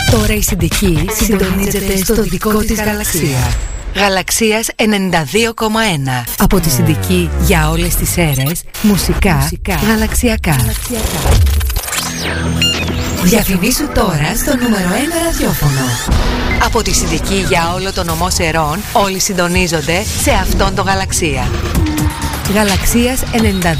Τώρα η Συντική συντονίζεται στο δικό της γαλαξία. Γαλαξίας 92,1. Από τη Συντική για όλες τις αίρες, μουσικά γαλαξιακά. Διαφημίσου τώρα στο νούμερο 1 ραδιόφωνο. Από τη Συντική για όλο το νομό Σερών, όλοι συντονίζονται σε αυτόν το γαλαξία. Γαλαξίας 92,1.